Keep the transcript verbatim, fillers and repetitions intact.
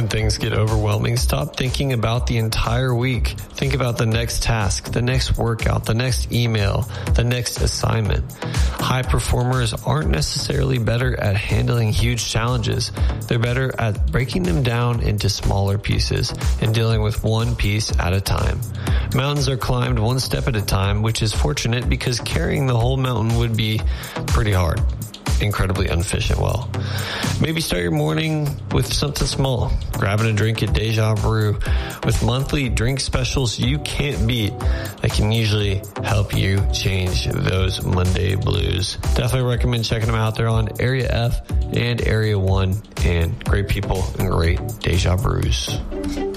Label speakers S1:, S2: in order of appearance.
S1: When things get overwhelming, stop thinking about the entire week. Think about the next task, the next workout, the next email, the next assignment. High performers aren't necessarily better at handling huge challenges. They're better at breaking them down into smaller pieces and dealing with one piece at a time. Mountains are climbed one step at a time, which is fortunate because carrying the whole mountain would be pretty hard. Incredibly inefficient. Well, maybe start your morning with something small. Grabbing a drink at Deja Brew with monthly drink specials you can't beat that can usually help you change those Monday blues. Definitely recommend checking them out. They're on Area F and Area one, and great people and great Deja Brews.